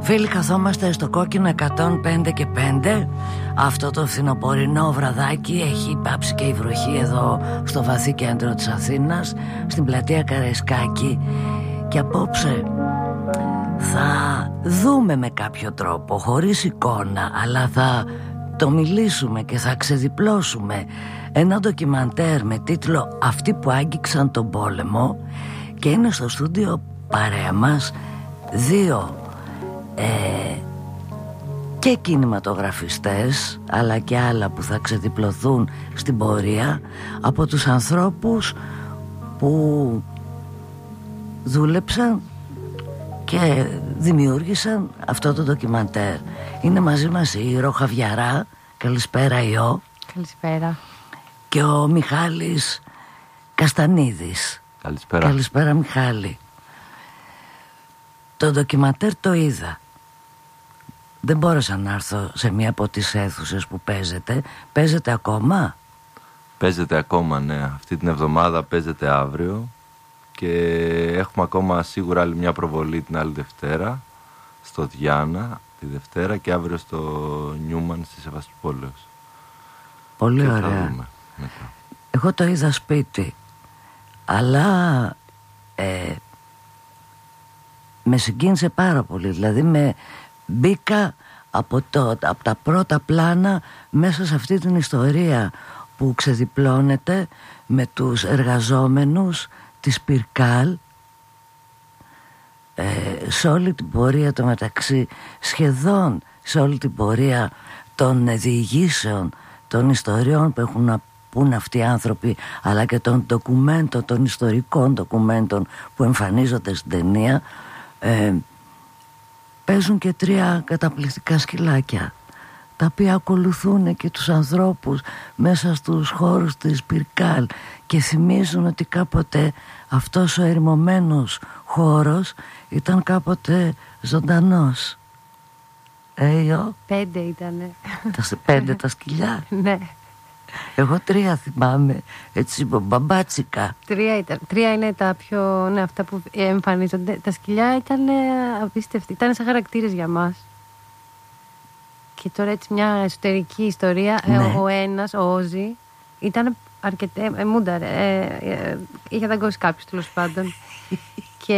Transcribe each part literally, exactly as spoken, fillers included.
Φίλοι, καθόμαστε στο κόκκινο εκατόν πέντε και πέντε. Αυτό το φθινοπορεινό βραδάκι έχει πάψει και η βροχή εδώ στο βαθύ κέντρο της Αθήνας, στην πλατεία Καραϊσκάκη. Και απόψε θα δούμε με κάποιο τρόπο, χωρίς εικόνα, αλλά θα το μιλήσουμε και θα ξεδιπλώσουμε ένα ντοκιμαντέρ με τίτλο «Αυτοί που άγγιξαν τον πόλεμο». Και είναι στο στούντιο παρέα μας δύο ε, και κινηματογραφιστές, αλλά και άλλα που θα ξεδιπλωθούν στην πορεία, από τους ανθρώπους που δούλεψαν και δημιούργησαν αυτό το ντοκιμαντέρ. Είναι μαζί μας η Ρο Χαβιαρά. Καλησπέρα Ιώ. Καλησπέρα. Και ο Μιχάλης Καστανίδης. Καλησπέρα. Καλησπέρα Μιχάλη. Το ντοκιμαντέρ το είδα. Δεν μπόρεσα να έρθω σε μία από τις αίθουσες που παίζεται. Παίζεται ακόμα? Παίζεται ακόμα, ναι. Αυτή την εβδομάδα παίζεται αύριο. Και έχουμε ακόμα σίγουρα άλλη μια προβολή την άλλη Δευτέρα στο Διάνα τη Δευτέρα και αύριο στο Νιούμαν στη Σεβαστοπόλεως. Πολύ και ωραία. Εγώ το είδα σπίτι, αλλά ε, με συγκίνησε πάρα πολύ. Δηλαδή με μπήκα από, το, από τα πρώτα πλάνα μέσα σε αυτή την ιστορία που ξεδιπλώνεται με τους εργαζόμενους της Πυρκάλ, ε, σε όλη την πορεία το μεταξύ, σχεδόν σε όλη την πορεία των διηγήσεων, των ιστοριών που έχουν να πούν αυτοί οι άνθρωποι, αλλά και των ντοκουμέντων, των ιστορικών ντοκουμέντων που εμφανίζονται στην ταινία. ε, παίζουν και τρία καταπληκτικά σκυλάκια, τα οποία ακολουθούν και τους ανθρώπους μέσα στους χώρους της Πυρκάλ και θυμίζουν ότι κάποτε αυτός ο ερημωμένος χώρος ήταν κάποτε ζωντανός. Έιο. Πέντε ήτανε. Τα πέντε τα σκυλιά. Ναι. Εγώ τρία θυμάμαι, έτσι μπαμπάτσικα. Τρία ήταν. Τρία είναι τα πιο, ναι, αυτά που εμφανίζονται. Τα σκυλιά ήταν απίστευτοι. Ήταν σαν χαρακτήρες για μας. Και τώρα έτσι μια εσωτερική ιστορία. Ναι. Ο, ο ένας, ο Όζη, ήταν αρκετά. Ε, μούνταρε. Ε, ε, είχε δαγκώσει κάποιος τέλος πάντων. Και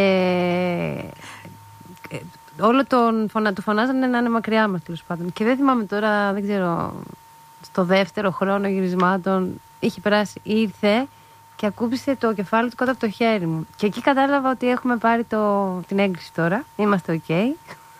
ε, όλο τον φωνα, του φωνάζανε να είναι μακριά μας τέλος πάντων. Και δεν θυμάμαι τώρα, δεν ξέρω, στο δεύτερο χρόνο γυρισμάτων είχε περάσει, ήρθε και ακούμπησε το κεφάλι του κάτω από το χέρι μου. Και εκεί κατάλαβα ότι έχουμε πάρει το, την έγκριση τώρα. Είμαστε οκ. Okay.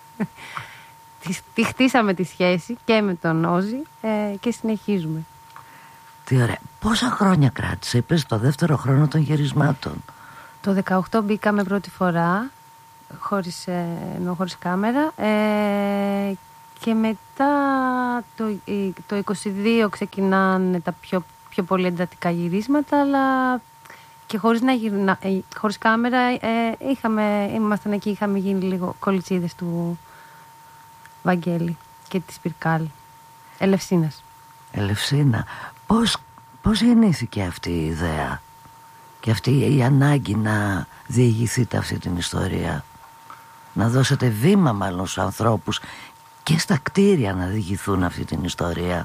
Τη χτίσαμε τη σχέση και με τον Όζη ε, και συνεχίζουμε. Τι ωραία. Πόσα χρόνια κράτησε, είπες, το δεύτερο χρόνο των γυρισμάτων? Το δεκαοκτώ μπήκαμε πρώτη φορά χωρίς, ε, ενώ χωρίς κάμερα ε, και μετά το, το είκοσι δύο ξεκινάνε τα πιο, πιο πολύ εντατικά γυρίσματα, αλλά και χωρίς, να γυρνα, ε, χωρίς κάμερα ε, είχαμε, ήμασταν εκεί, είχαμε γίνει λίγο κολιτσίδες του Βαγγέλη και της Πυρκάλ. Ελευσίνας. Ελευσίνα. Πώς, πώς γεννήθηκε αυτή η ιδέα και αυτή η ανάγκη να διηγηθείτε αυτή την ιστορία, να δώσετε βήμα μάλλον στους ανθρώπους και στα κτίρια να διηγηθούν αυτή την ιστορία?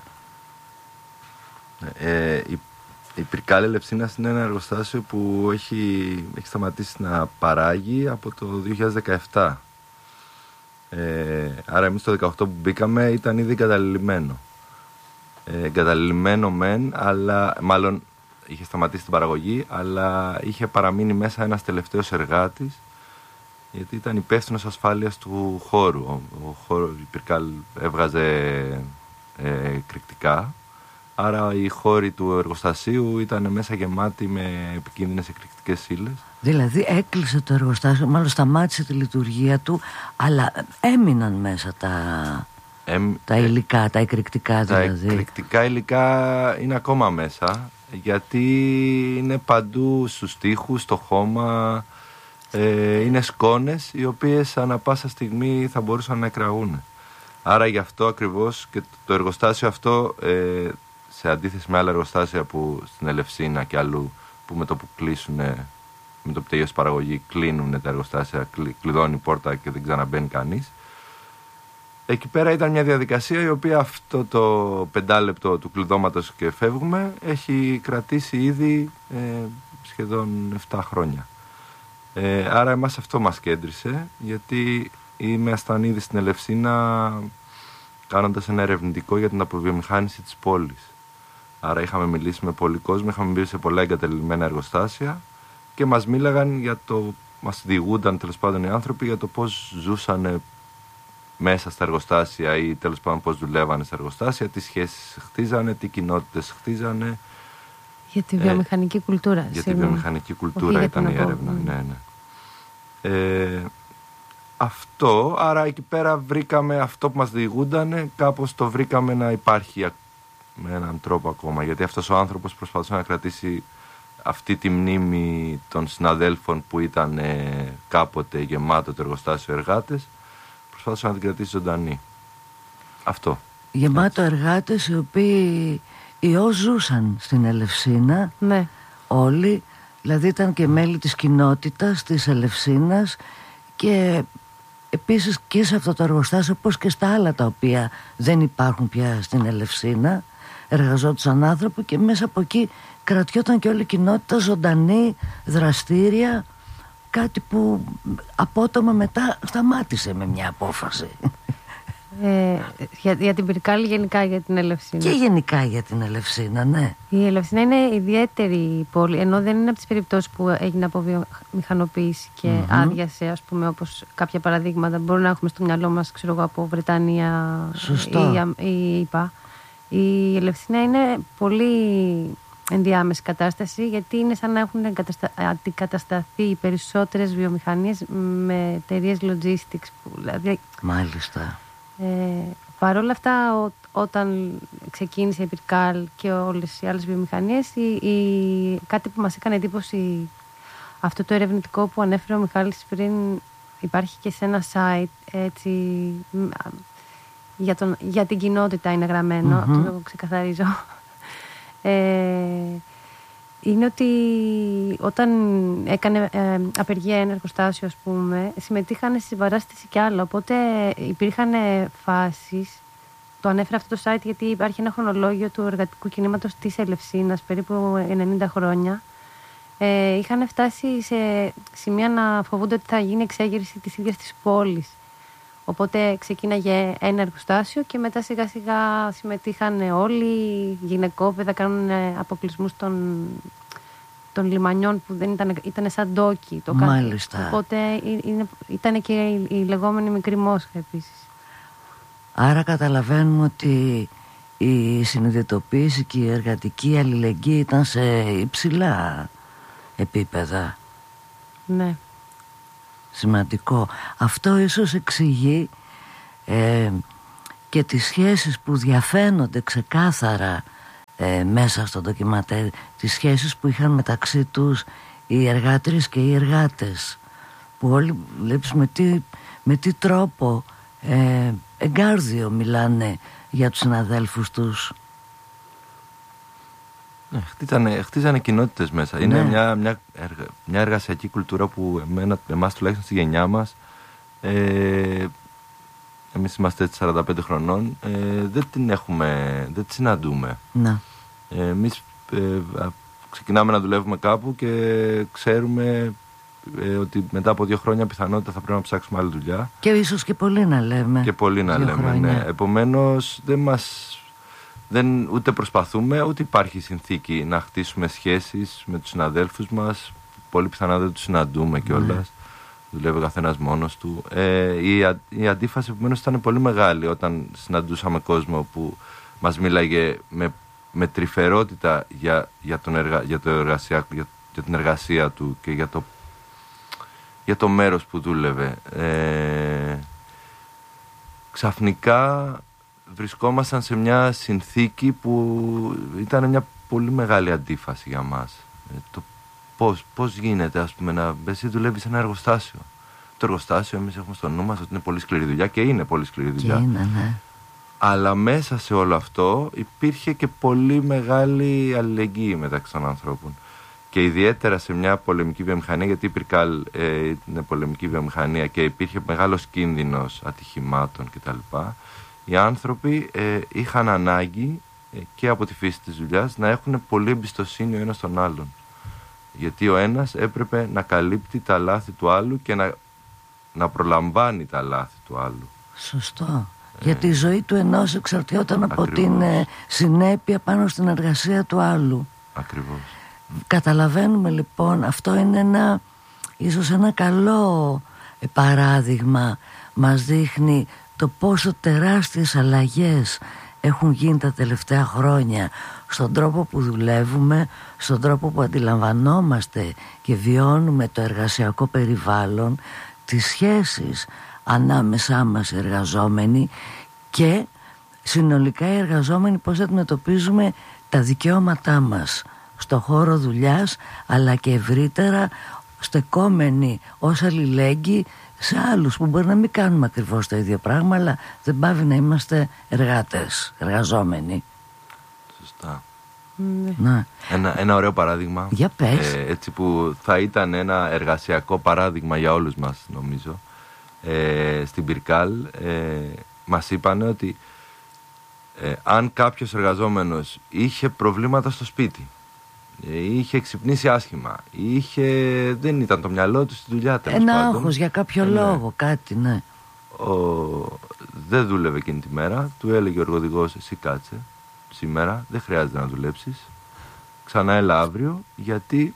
Ε, η, η Πυρκάλ Ελευσίνας είναι ένα εργοστάσιο που έχει, έχει σταματήσει να παράγει από το δύο χιλιάδες δεκαεπτά. Ε, άρα εμείς το δεκαοκτώ που μπήκαμε ήταν ήδη εγκαταλειμμένο. Ε, εγκαταλειμμένο μεν, αλλά μάλλον είχε σταματήσει την παραγωγή, αλλά είχε παραμείνει μέσα ένας τελευταίος εργάτης, γιατί ήταν υπεύθυνος ασφάλειας του χώρου. Ο, ο χώρος, η Πυρκάλ έβγαζε ε, εκρηκτικά, άρα οι χώροι του εργοστασίου ήταν μέσα γεμάτοι με επικίνδυνες εκρηκτικές ύλες. Δηλαδή έκλεισε το εργοστάσιο, μάλλον σταμάτησε τη λειτουργία του, αλλά έμειναν μέσα τα, Εμ, τα υλικά, τα εκρηκτικά δηλαδή. Τα εκρηκτικά υλικά είναι ακόμα μέσα, γιατί είναι παντού στους τοίχους, στο χώμα, ε, είναι σκόνες οι οποίες ανά πάσα στιγμή θα μπορούσαν να εκραγούν. Άρα γι' αυτό ακριβώς και το εργοστάσιο αυτό, ε, σε αντίθεση με άλλα εργοστάσια που στην Ελευσίνα και αλλού, που με το που κλείσουν, με το που τελειώσει η παραγωγή, κλείνουν τα εργοστάσια, κλειδώνει η πόρτα και δεν ξαναμπαίνει κανείς. εκεί πέρα ήταν μια διαδικασία η οποία αυτό το πεντάλεπτο του κλειδώματος και φεύγουμε έχει κρατήσει ήδη ε, σχεδόν επτά χρόνια. Ε, άρα εμάς αυτό μας κέντρισε, γιατί ήμασταν ήδη στην Ελευσίνα κάνοντας ένα ερευνητικό για την αποβιομηχάνηση της πόλης. Άρα είχαμε μιλήσει με πολύ κόσμο, είχαμε μπει σε πολλά εγκατελειμμένα εργοστάσια και μας μίλαγαν για το, μας διηγούνταν τέλος πάντων οι άνθρωποι για το πώς ζούσαν μέσα στα εργοστάσια ή τέλος πάντων πώς δουλεύανε στα εργοστάσια, τι σχέσεις χτίζανε, τι κοινότητες χτίζανε. Για τη βιομηχανική κουλτούρα. Ε, για τη βιομηχανική κουλτούρα ήταν η έρευνα. Mm. Ναι, ναι. Ε, αυτό, άρα εκεί πέρα βρήκαμε αυτό που μας διηγούντανε, κάπως το βρήκαμε να υπάρχει με έναν τρόπο ακόμα, γιατί αυτός ο άνθρωπος προσπαθούσε να κρατήσει αυτή τη μνήμη των συναδέλφων που ήταν ε, κάποτε γεμάτο το εργοστάσιο εργάτες, προσπαθούσε να την κρατήσει ζωντανή. Αυτό. Γεμάτο εργάτες οι οποίοι ιός ζούσαν στην Ελευσίνα, ναι. Όλοι, δηλαδή ήταν και μέλη της κοινότητας της Ελευσίνας και επίσης και σε αυτό το εργοστάσιο, όπως και στα άλλα τα οποία δεν υπάρχουν πια στην Ελευσίνα, εργαζόντουσαν άνθρωποι και μέσα από εκεί κρατιόταν και όλη η κοινότητα ζωντανή, δραστήρια, κάτι που απότομα μετά σταμάτησε με μια απόφαση. Ε, για, για την Πυρκάλη, γενικά για την Ελευσίνα. Και γενικά για την Ελευσίνα, ναι. Η Ελευσίνα είναι ιδιαίτερη πόλη, ενώ δεν είναι από τις περιπτώσεις που έγινε από βιομηχανοποίηση και mm-hmm. άδειασε, ας πούμε, όπως κάποια παραδείγματα μπορούμε να έχουμε στο μυαλό μας, ξέρω εγώ, από Βρετανία ή ΙΠΑ. Η Ελευσίνα είναι πολύ ενδιάμεση κατάσταση, γιατί είναι σαν να έχουν αντικατασταθεί οι περισσότερες βιομηχανίες με εταιρείες logistics. Που, δηλαδή, μάλιστα. Ε, Παρ' όλα αυτά, ό, όταν ξεκίνησε η Πυρκάλ και όλες οι άλλες βιομηχανίες, η, η, κάτι που μας έκανε εντύπωση, αυτό το ερευνητικό που ανέφερε ο Μιχάλης πριν, υπάρχει και σε ένα site, έτσι, για, τον, για την κοινότητα είναι γραμμένο, mm-hmm. αυτό το ξεκαθαρίζω. Ε, είναι ότι όταν έκανε ε, απεργία ένα εργοστάσιο, ας πούμε, συμμετείχαν στη συμπαράσταση και άλλα. Οπότε υπήρχαν φάσεις. Το ανέφερα αυτό το site γιατί υπάρχει ένα χρονολόγιο του εργατικού κινήματος της Ελευσίνας, περίπου ενενήντα χρόνια. Ε, είχαν φτάσει σε σημεία να φοβούνται ότι θα γίνει εξέγερση της ίδιας της πόλης. Οπότε ξεκίναγε ένα εργοστάσιο και μετά σιγά σιγά συμμετείχαν όλοι, γυναικόπαιδα, κάνουν αποκλεισμούς των, των λιμανιών που δεν ήταν, ήταν σαν ντόκι. Το Μάλιστα. Κάτι. Οπότε είναι, ήταν και η, η λεγόμενη μικρή Μόσχα επίσης. Άρα καταλαβαίνουμε ότι η συνειδητοποίηση και η εργατική αλληλεγγύη ήταν σε υψηλά επίπεδα. Ναι. Σημαντικό. Αυτό ίσως εξηγεί ε, και τις σχέσεις που διαφαίνονται ξεκάθαρα ε, μέσα στο ντοκιματέρ, τις σχέσεις που είχαν μεταξύ τους οι εργάτριες και οι εργάτες, που όλοι βλέπεις με τι, με τι τρόπο ε, εγκάρδιο μιλάνε για τους συναδέλφους τους. Ναι, χτίζανε, χτίζανε κοινότητες μέσα. Είναι ναι. μια, μια, εργα, μια εργασιακή κουλτούρα που εμένα, εμάς τουλάχιστον στη γενιά μας, ε, εμείς είμαστε έτσι σαράντα πέντε χρονών, ε, δεν την έχουμε, δεν τη συναντούμε. Ναι. Ε, εμείς ε, ξεκινάμε να δουλεύουμε κάπου και ξέρουμε ε, ότι μετά από δύο χρόνια πιθανότητα θα πρέπει να ψάξουμε άλλη δουλειά. Και ίσως και πολύ να λέμε. Και πολύ να λέμε, ναι. Επομένως δεν μας... Δεν, ούτε προσπαθούμε, ούτε υπάρχει συνθήκη να χτίσουμε σχέσεις με τους συναδέλφους μας. Πολύ πιθανά δεν τους συναντούμε κιόλας. Mm. Δουλεύει ο καθένας μόνος του. Ε, η, α, η αντίφαση επομένως ήταν πολύ μεγάλη όταν συναντούσαμε κόσμο που μας μίλαγε με, με τρυφερότητα για, για, τον εργα, για, το εργασία, για, για την εργασία του και για το, για το μέρος που δούλευε. Ε, ξαφνικά βρισκόμασταν σε μια συνθήκη που ήταν μια πολύ μεγάλη αντίφαση για μας. Ε, το πώς, πώς γίνεται, ας πούμε, να εσύ δουλεύεις σε ένα εργοστάσιο. Το εργοστάσιο εμείς έχουμε στο νου μας ότι είναι πολύ σκληρή δουλειά και είναι πολύ σκληρή δουλειά. Και είναι, ναι. Αλλά μέσα σε όλο αυτό υπήρχε και πολύ μεγάλη αλληλεγγύη μεταξύ των ανθρώπων. Και και ιδιαίτερα σε μια πολεμική βιομηχανία, γιατί η Πυρκάλ ε, είναι πολεμική βιομηχανία και υπήρχε μεγάλος κίνδυνος ατυχημάτων κτλ. Οι άνθρωποι ε, είχαν ανάγκη ε, και από τη φύση της δουλειάς να έχουν πολύ εμπιστοσύνη ο ένας τον άλλον. Γιατί ο ένας έπρεπε να καλύπτει τα λάθη του άλλου και να, να προλαμβάνει τα λάθη του άλλου. Σωστό. Ε, Γιατί η ζωή του ενός εξαρτιόταν από ακριβώς. την ε, συνέπεια πάνω στην εργασία του άλλου. Ακριβώς. Καταλαβαίνουμε λοιπόν, αυτό είναι ένα, ίσως ένα καλό παράδειγμα. Μας δείχνει το πόσο τεράστιες αλλαγές έχουν γίνει τα τελευταία χρόνια στον τρόπο που δουλεύουμε, στον τρόπο που αντιλαμβανόμαστε και βιώνουμε το εργασιακό περιβάλλον, τις σχέσεις ανάμεσά μας εργαζόμενοι και συνολικά οι εργαζόμενοι πώς αντιμετωπίζουμε τα δικαιώματά μας στο χώρο δουλειάς, αλλά και ευρύτερα στεκόμενοι ως αλληλέγγυοι σε άλλους που μπορεί να μην κάνουμε ακριβώς το ίδιο πράγμα, αλλά δεν πάβει να είμαστε εργάτες, εργαζόμενοι. Σωστά. Ναι. Να. Ένα, ένα ωραίο παράδειγμα. Για πες. Ε, έτσι που θα ήταν ένα εργασιακό παράδειγμα για όλους μας, νομίζω. Ε, στην Πυρκάλ ε, μας είπαν ότι ε, αν κάποιος εργαζόμενος είχε προβλήματα στο σπίτι, είχε ξυπνήσει άσχημα, είχε, δεν ήταν το μυαλό του στη δουλειά, τέλος ένα πάντων, άγχος για κάποιο ναι. λόγο, κάτι, ναι. Ο, δεν δούλευε εκείνη τη μέρα, του έλεγε ο εργοδηγός, εσύ κάτσε σήμερα, δεν χρειάζεται να δουλέψεις, ξανά έλα αύριο, γιατί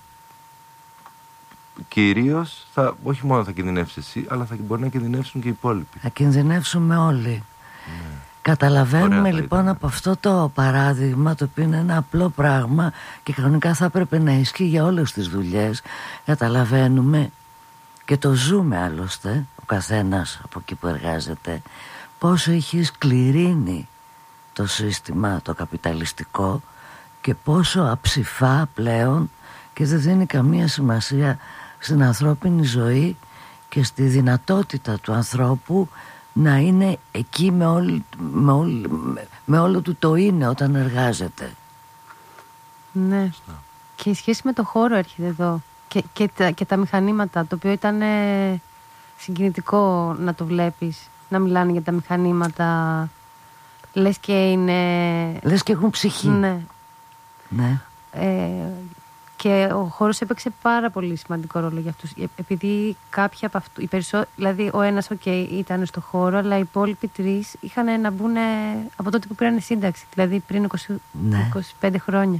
κυρίως θα, όχι μόνο θα κινδυνεύσεις εσύ, αλλά θα μπορεί να κινδυνεύσουν και οι υπόλοιποι. Θα κινδυνεύσουμε όλοι. Ναι. Καταλαβαίνουμε λοιπόν ήταν. Από αυτό το παράδειγμα, το οποίο είναι ένα απλό πράγμα και κανονικά θα έπρεπε να ισχύει για όλες τις δουλειές. Καταλαβαίνουμε και το ζούμε άλλωστε ο καθένας από εκεί που εργάζεται, πόσο έχει σκληρύνει το σύστημα το καπιταλιστικό και πόσο αψηφά πλέον και δεν δίνει καμία σημασία στην ανθρώπινη ζωή και στη δυνατότητα του ανθρώπου να είναι εκεί με, όλη, με, όλη, με όλο του το είναι όταν εργάζεται. Ναι. Και η σχέση με το χώρο έρχεται εδώ και, και, τα, και τα μηχανήματα, το οποίο ήταν ε, συγκινητικό να το βλέπεις, να μιλάνε για τα μηχανήματα, λες και είναι... Λες και έχουν ψυχή. Ναι. Ναι. Ε, και ο χώρος έπαιξε πάρα πολύ σημαντικό ρόλο για αυτούς. Επειδή κάποια από αυτούς, περισσό... δηλαδή ο ένας okay, ήταν στο χώρο, αλλά οι υπόλοιποι τρεις είχαν να μπουν από τότε που πήραν σύνταξη, δηλαδή πριν είκοσι, ναι. είκοσι πέντε χρόνια.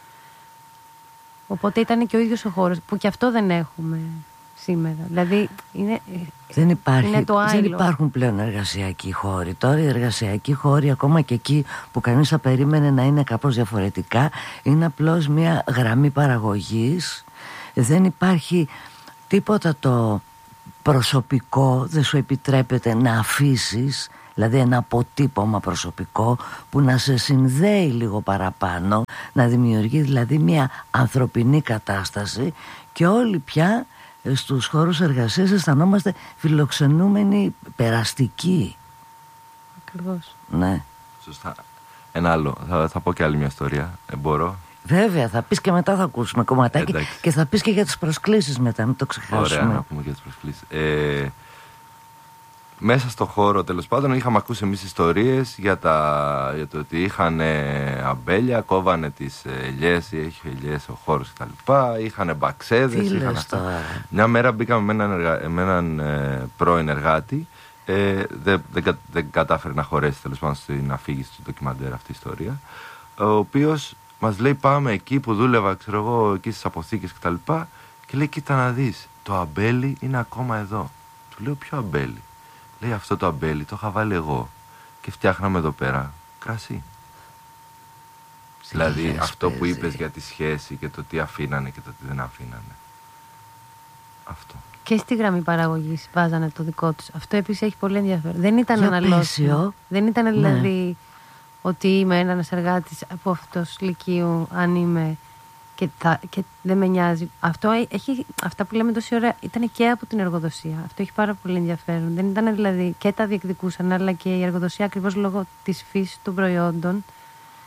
Οπότε ήταν και ο ίδιος ο χώρος, που και αυτό δεν έχουμε σήμερα. Δηλαδή είναι, δεν, υπάρχει, είναι το δεν υπάρχουν πλέον εργασιακοί χώροι. Τώρα οι εργασιακοί χώροι, ακόμα και εκεί που κανείς θα περίμενε να είναι κάπως διαφορετικά, είναι απλώς μια γραμμή παραγωγής. Δεν υπάρχει τίποτα το προσωπικό, δεν σου επιτρέπεται να αφήσεις, δηλαδή ένα αποτύπωμα προσωπικό που να σε συνδέει λίγο παραπάνω, να δημιουργεί δηλαδή μια ανθρωπινή κατάσταση, και όλοι πια στους χώρους εργασίας αισθανόμαστε φιλοξενούμενοι, περαστικοί. Ακριβώς. Ναι. Σωστά. Ένα άλλο, θα, θα πω και άλλη μια ιστορία, ε, μπορώ. Βέβαια, θα πεις και μετά θα ακούσουμε κομματάκι. Εντάξει. Και θα πεις και για τις προσκλήσεις μετά, μην το ξεχάσουμε. Ωραία, να πούμε για τις προσκλήσεις. Ε, μέσα στο χώρο, τέλος πάντων, είχαμε ακούσει εμείς ιστορίες για, τα, για το ότι είχαν αμπέλια, κόβανε τις ελιές, είχε ελιές ο χώρος κτλ. Είχαν μπαξέδες, είχαν αυτά. Μια μέρα μπήκαμε με έναν, εργα, με έναν ε, πρώην εργάτη, ε, δεν, δεν, δεν κατάφερε να χωρέσει, τέλος πάντων, στην αφήγηση του ντοκιμαντέρ αυτή η ιστορία, ο οποίος μας λέει πάμε εκεί που δούλευα, ξέρω εγώ, εκεί στις αποθήκες κτλ. Και, και λέει κοίτα να δεις, το αμπέλι είναι ακόμα εδώ. Του λέω ποιο αμπέλι? Λέει αυτό το αμπέλι το είχα βάλει εγώ και φτιάχναμε εδώ πέρα κρασί. Σχέση, δηλαδή αυτό παίζει. Που είπες για τη σχέση και το τι αφήνανε και το τι δεν αφήνανε. Αυτό. Και στη γραμμή παραγωγής βάζανε το δικό τους. Αυτό επίσης έχει πολύ ενδιαφέρον. Δεν ήταν αναλώσιμο. Δεν ήταν δηλαδή ναι. ότι είμαι ένας εργάτης από αυτός λυκείου, αν είμαι και, θα, και δεν με νοιάζει. Αυτό έχει, αυτά που λέμε τόση ώρα ήταν και από την εργοδοσία. Αυτό έχει πάρα πολύ ενδιαφέρον. Δεν ήταν δηλαδή και τα διεκδικούσαν, αλλά και η εργοδοσία ακριβώς λόγω της φύσης των προϊόντων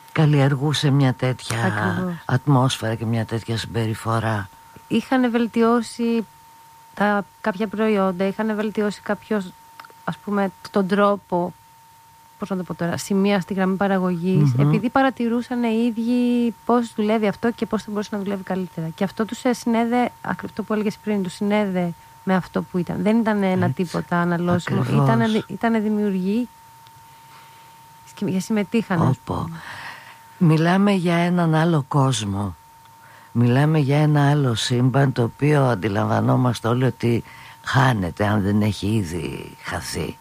καλλιεργούσε μια τέτοια Ακριβώς. ατμόσφαιρα και μια τέτοια συμπεριφορά. Είχαν βελτιώσει τα, κάποια προϊόντα, είχαν βελτιώσει κάποιος, ας πούμε, τον τρόπο, πώς να το πω τώρα, σημεία στη γραμμή παραγωγής, mm-hmm. επειδή παρατηρούσαν οι ίδιοι πώς δουλεύει αυτό και πώς θα μπορούσε να δουλεύει καλύτερα. Και αυτό τους συνέδε, αυτό που έλεγες πριν, τους συνέδε με αυτό που ήταν. Δεν ήταν ένα έτσι, τίποτα αναλώσιμο. Ήταν, ήταν δημιουργοί και συμμετείχαν. Όπο. Μιλάμε για έναν άλλο κόσμο. Μιλάμε για ένα άλλο σύμπαν, το οποίο αντιλαμβανόμαστε όλοι ότι χάνεται αν δεν έχει ήδη χαθεί.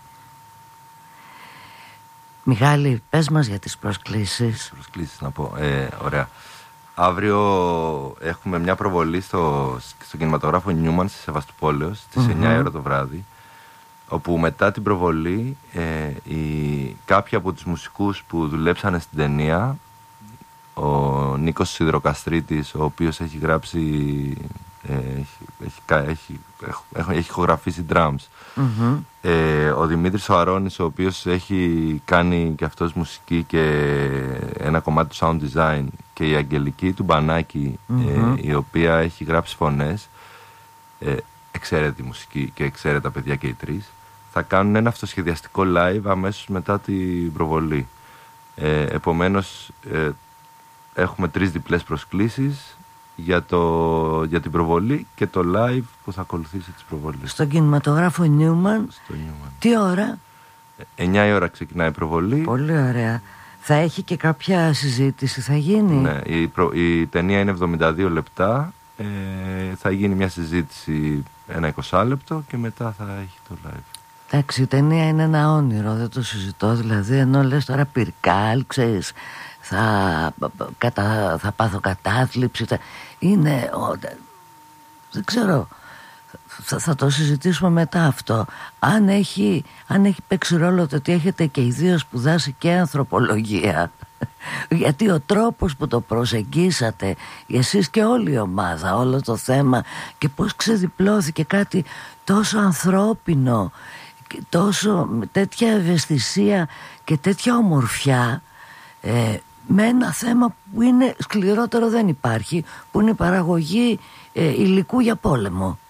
Μιχάλη, πες μας για τις προσκλήσεις. Προσκλήσεις να πω, ε, ωραία. Αύριο έχουμε μια προβολή στο, στο κινηματογράφο Νιούμαν στη Σεβαστοπόλεως στις mm-hmm. εννιά η ώρα το βράδυ, όπου μετά την προβολή ε, οι, κάποιοι από τους μουσικούς που δουλέψανε στην ταινία, ο Νίκος Σιδροκαστρίτης, ο οποίος έχει γράψει ε, έχει, έχει, έχει, έχει, έχει ηχογραφήσει drums, mm-hmm. ε, ο Δημήτρης ο Αρώνης, ο οποίος έχει κάνει και αυτός μουσική και ένα κομμάτι του sound design, και η Αγγελική του Μπανάκη, mm-hmm. ε, η οποία έχει γράψει φωνές, ε, εξαίρετη μουσική και εξαίρετα παιδιά και οι τρεις, θα κάνουν ένα αυτοσχεδιαστικό live αμέσως μετά την προβολή. Ε, επομένως ε, έχουμε τρεις διπλές προσκλήσεις για, το, για την προβολή και το live που θα ακολουθήσει τις προβολές. Στον κινηματογράφο Νιούμαν. Στο Newman. Τι ώρα? εννιά η ώρα ξεκινάει η προβολή. Πολύ ωραία. Θα έχει και κάποια συζήτηση, θα γίνει? Ναι, η, προ, η ταινία είναι εβδομήντα δύο λεπτά. Ε, θα γίνει μια συζήτηση ένα είκοσι λεπτό και μετά θα έχει το live. Εντάξει, η ταινία είναι ένα όνειρο, δεν το συζητώ. Δηλαδή, ενώ λες τώρα πυρκάλ, ξέρεις, θα, κατα, θα πάθω κατάθλιψη. Θα, είναι, ο, δεν ξέρω, θα, θα το συζητήσουμε μετά αυτό. Αν έχει, αν έχει παίξει ρόλο το ότι έχετε και οι δύο σπουδάσει και ανθρωπολογία, γιατί ο τρόπος που το προσεγγίσατε εσείς και όλη η ομάδα, όλο το θέμα, και πώς ξεδιπλώθηκε κάτι τόσο ανθρώπινο, τόσο με τέτοια ευαισθησία και τέτοια ομορφιά, ε, με ένα θέμα που είναι σκληρότερο δεν υπάρχει, που είναι η παραγωγή ε, υλικού για πόλεμο.